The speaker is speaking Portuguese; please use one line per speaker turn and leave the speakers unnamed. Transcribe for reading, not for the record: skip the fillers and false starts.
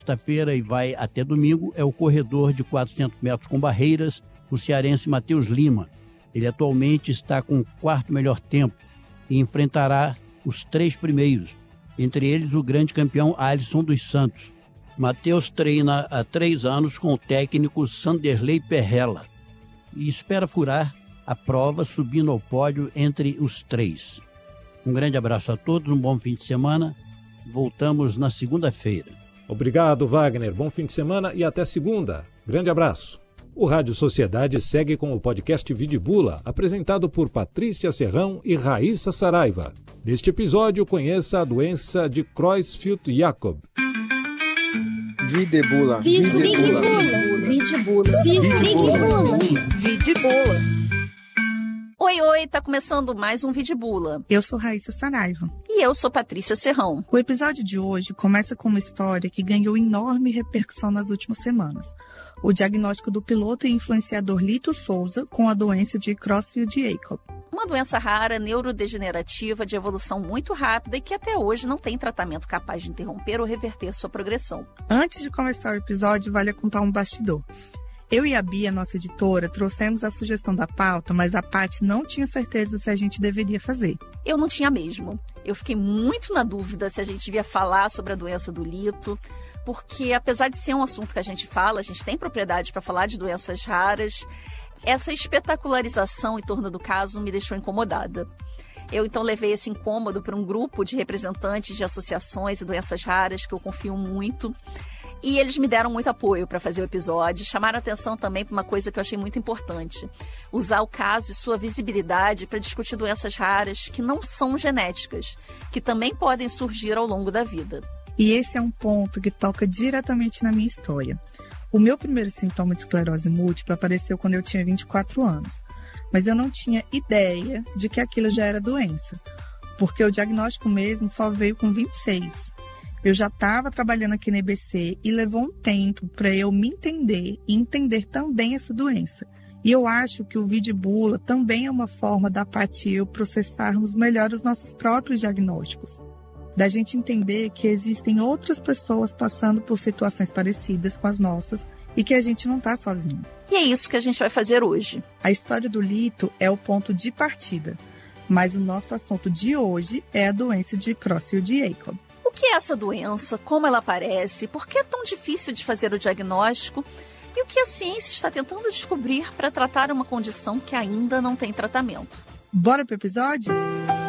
sexta-feira e vai até domingo é o corredor de 400 metros com barreiras, o cearense Matheus Lima. Ele atualmente está com o quarto melhor tempo e enfrentará os 3 primeiros, entre eles o grande campeão Alisson dos Santos. Matheus treina há 3 anos com o técnico Sanderley Perrella e espera furar a prova subindo ao pódio entre os 3. Um grande abraço a todos, um bom fim de semana. Voltamos na segunda-feira.
Obrigado, Wagner. Bom fim de semana e até segunda. Grande abraço. O Rádio Sociedade segue com o podcast Vidibula, apresentado por Patrícia Serrão e Raíssa Saraiva. Neste episódio, conheça a doença de Creutzfeldt-Jakob.
Vidibula.
Oi, tá começando mais um Vidibula.
Eu sou Raíssa Saraiva.
E eu sou Patrícia Serrão.
O episódio de hoje começa com uma história que ganhou enorme repercussão nas últimas semanas. O diagnóstico do piloto e influenciador Lito Souza com a doença de Creutzfeldt-Jakob.
Uma doença rara, neurodegenerativa, de evolução muito rápida e que até hoje não tem tratamento capaz de interromper ou reverter sua progressão.
Antes de começar o episódio, vale contar um bastidor. Eu e a Bia, nossa editora, trouxemos a sugestão da pauta, mas a Paty não tinha certeza se a gente deveria fazer.
Eu não tinha mesmo. Eu fiquei muito na dúvida se a gente devia falar sobre a doença do Lito, porque apesar de ser um assunto que a gente fala, a gente tem propriedade para falar de doenças raras, essa espetacularização em torno do caso me deixou incomodada. Eu então levei esse incômodo para um grupo de representantes de associações e doenças raras que eu confio muito. E eles me deram muito apoio para fazer o episódio, chamaram atenção também para uma coisa que eu achei muito importante. Usar o caso e sua visibilidade para discutir doenças raras que não são genéticas, que também podem surgir ao longo da vida.
E esse é um ponto que toca diretamente na minha história. O meu primeiro sintoma de esclerose múltipla apareceu quando eu tinha 24 anos, mas eu não tinha ideia de que aquilo já era doença, porque o diagnóstico mesmo só veio com 26. Eu já estava trabalhando aqui na EBC e levou um tempo para eu me entender e entender também essa doença. E eu acho que o Vidibula também é uma forma da Paty e eu processarmos melhor os nossos próprios diagnósticos. Da gente entender que existem outras pessoas passando por situações parecidas com as nossas e que a gente não está sozinho.
E é isso que a gente vai fazer hoje.
A história do Lito é o ponto de partida, mas o nosso assunto de hoje é a doença de Creutzfeldt-Jakob.
O que é essa doença? Como ela aparece? Por que é tão difícil de fazer o diagnóstico? E o que a ciência está tentando descobrir para tratar uma condição que ainda não tem tratamento?
Bora pro episódio?